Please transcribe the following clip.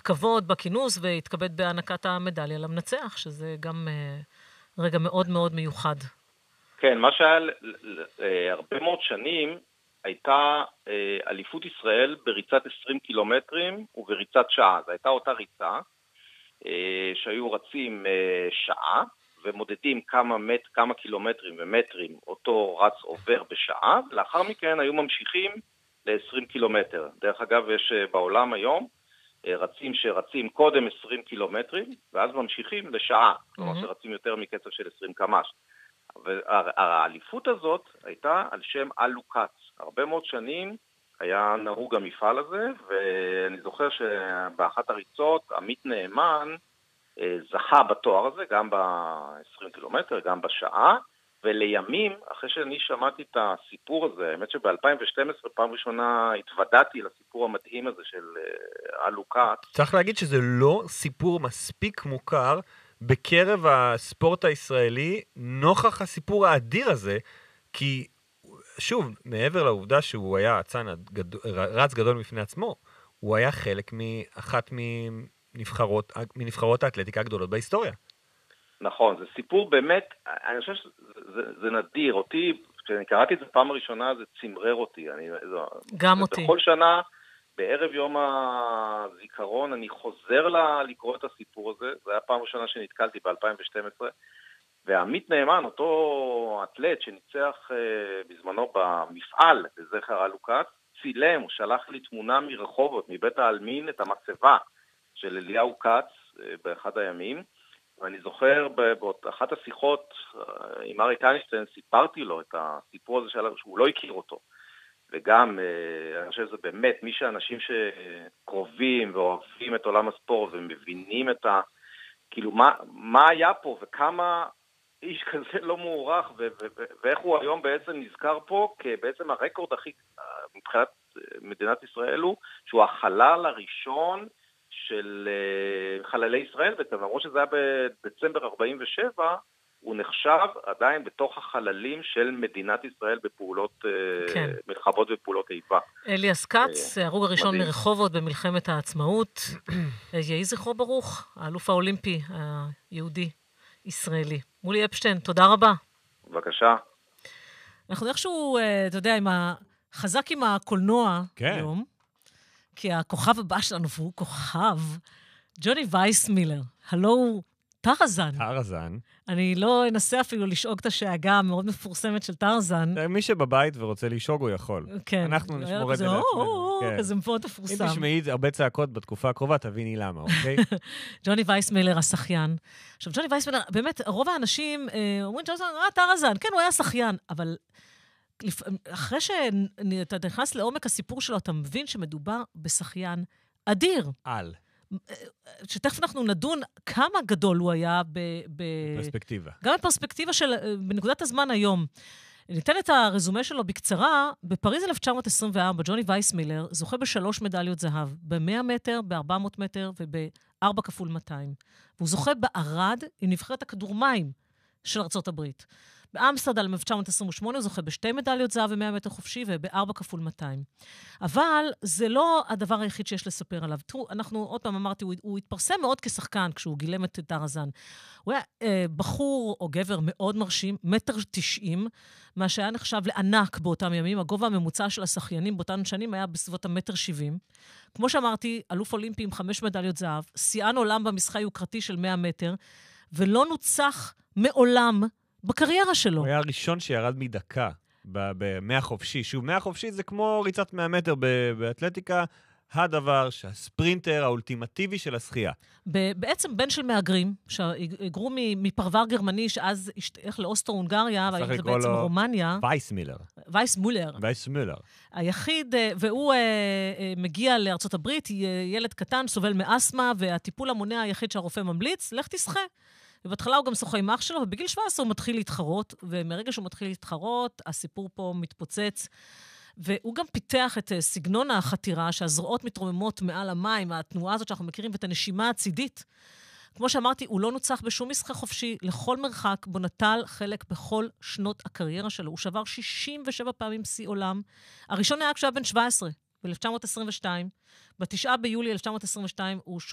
כבוד בכינוס, והתכבד בהענקת המדליה למנצח, שזה גם רגע מאוד מאוד מיוחד. כן, מה שהיה הרבה מאוד שנים, הייתה אליפות ישראל בריצת 20 קילומטרים ובריצת שעה. זו הייתה אותה ריצה, שהיו רצים שעה, ומודדים כמה קילומטרים ומטרים אותו רץ עובר בשעה, ולאחר מכן היו ממשיכים ל-20 קילומטר. דרך אגב, יש בעולם היום רצים שרצים קודם 20 קילומטרים, ואז ממשיכים לשעה, כלומר שרצים יותר מקצב של 20 קמ"ש. והאליפות הזאת הייתה על שם אלוקץ. הרבה מאוד שנים היה נהוג המפעל הזה, ואני זוכר שבאחת הריצות עמית נאמן זכה בתואר הזה, גם ב-20 קילומטר, גם בשעה, ולימים, אחרי שאני שמעתי את הסיפור הזה, האמת שב-2012 פעם ראשונה התוודעתי לסיפור המדהים הזה של אלוקץ. צריך להגיד שזה לא סיפור מספיק מוכר בקרב הספורט הישראלי, נוכח הסיפור האדיר הזה, כי שוב, מעבר לעובדה שהוא היה רץ גדול בפני עצמו, הוא היה חלק מאחת מנבחרות האתלטיקה הגדולות בהיסטוריה. נכון, זה סיפור באמת, אני חושב שזה נדיר, אותי, כשאני קראתי את זה פעם הראשונה, זה צמרר אותי. גם אותי. בכל שנה, בערב יום הזיכרון, אני חוזר לקרוא את הסיפור הזה, זה היה פעם ראשונה שנתקלתי ב-2012, ועמית נאמן, אותו אתלט שניצח בזמנו במפעל בזכר אלוקץ, צילם, הוא שלח לי תמונה מרחובות, מבית העלמין, את המצבה של אליהו כץ באחד הימים, ואני זוכר באחת השיחות עם אריק איינשטיין, סיפרתי לו את הסיפור הזה שהוא לא הכיר אותו. וגם, אני חושב שזה באמת, מי שאנשים שקרובים ואוהבים את עולם הספורט ומבינים את כאילו, מה היה פה וכמה איש כזה לא מעורך, ואיך הוא היום בעצם נזכר פה, כבעצם הרקורד הכי, מבחינת מדינת ישראל הוא, שהוא החלל הראשון של חללי ישראל, ולמרות שזה היה בדצמבר 47, הוא נחשב עדיין בתוך החללים של מדינת ישראל בפעולות, מלחמות ופעולות איבה. אליאס כץ, ההרוג הראשון מרחובות במלחמת העצמאות, יהי זכרו ברוך, האלוף האולימפי היהודי ישראלי. מולי אפשטיין, תודה רבה. בבקשה. אנחנו איכשהו, אתה יודע, חזק עם הקולנוע היום, כי הכוכב הבא שלנו, והוא כוכב, ג'וני וייסמילר, הלו טרזן. טרזן. אני לא אנסה אפילו לשאוג את השאגה המאוד מפורסמת של טרזן. מי שבבית ורוצה לשאוג הוא יכול. כן. אנחנו נשמור את זה לעצמנו. כזה מאוד מפורסם. אם תשמעי הרבה צעקות בתקופה הקרובה, תביני למה, אוקיי? ג'וני וייסמילר, השחיין. עכשיו, ג'וני וייסמילר, באמת, רוב האנשים אומרים, טרזן, כן, הוא היה שחיין, אבל אחרי שאתה נכנס לעומק הסיפור שלו, אתה מבין שמדובר בשחיין אדיר. שתכף אנחנו נדון כמה גדול הוא היה בפרספקטיבה. גם בפרספקטיבה בנקודת הזמן היום. ניתן את הרזומה שלו בקצרה. בפריז 1924, ג'וני וייסמילר זוכה ב3 מדליות זהב, ב100 מטר, ב400 מטר וב4 כפול 200. והוא זוכה בערד עם נבחרת הכדורמים של ארצות הברית. באמסטרדם 1928 הוא זוכה ב2 מדליות זהב ו100 מטר חופשי וב4 כפול 200. אבל זה לא הדבר היחיד שיש לספר עליו. תראו, אנחנו עוד פעם אמרתי, הוא התפרסם מאוד כשחקן כשהוא גילם את טרזן. הוא היה בחור או גבר מאוד מרשים, 1.90 מטר, מה שהיה נחשב לענק באותם ימים. הגובה הממוצע של השחיינים באותן שנים היה בסביבות 1.70 מטר. כמו שאמרתי, אלוף אולימפי עם 5 מדליות זהב, שיאן עולם במשחק יוקרתי של 100 מטר, ולא נוצח מעולם בקריירה שלו. הוא היה הראשון שירד מדקה ב100 חופשי. שוב, 100 חופשי זה כמו ריצת 100 מטר באתלטיקה, הדבר שהספרינטר האולטימטיבי של השחייה. בעצם בן של מהגרים, שהגרו מפרבר גרמני, שאז השתייך לאוסטרו-הונגריה, זה בעצם רומניה. וייסמילר. היחיד, והוא מגיע לארצות הברית, ילד קטן, סובל מאסמה, והטיפול המונע היחיד שהרופא ממליץ, לך תשחה. ובהתחלה הוא גם שוחה עם אח שלו, ובגיל 17 הוא מתחיל להתחרות, ומרגע שהוא מתחיל להתחרות, הסיפור פה מתפוצץ, והוא גם פיתח את סגנון החתירה, שהזרועות מתרוממות מעל המים, התנועה הזאת שאנחנו מכירים, ואת הנשימה הצידית. כמו שאמרתי, הוא לא נוצח בשום משחק חופשי, לכל מרחק, בו נטל חלק בכל שנות הקריירה שלו. הוא שבר 67 פעמים שיא עולם. הראשון היה כשהיה בן 17, ב-1922. ב9 ביולי 1922 הוא